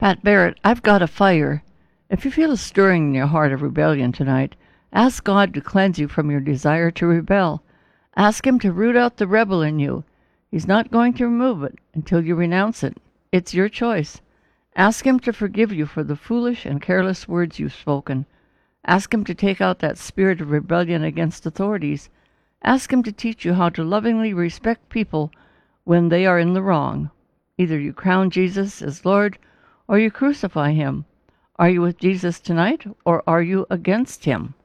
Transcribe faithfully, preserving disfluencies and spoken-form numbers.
Pat Barrett, I've got a fire. If you feel a stirring in your heart of rebellion tonight, ask God to cleanse you from your desire to rebel. Ask Him to root out the rebel in you. He's not going to remove it until you renounce it. It's your choice. Ask Him to forgive you for the foolish and careless words you've spoken. Ask Him to take out that spirit of rebellion against authorities. Ask Him to teach you how to lovingly respect people when they are in the wrong. Either you crown Jesus as Lord or you crucify Him. Are you with Jesus tonight, or are you against Him?